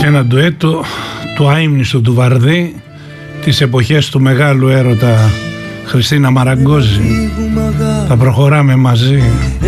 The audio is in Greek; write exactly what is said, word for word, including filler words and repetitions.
ένα ντουέτο του αείμνηστου του Βαρδί, τις εποχές του μεγάλου έρωτα Χριστίνα Μαραγκόζη. Τα προχωράμε μαζί.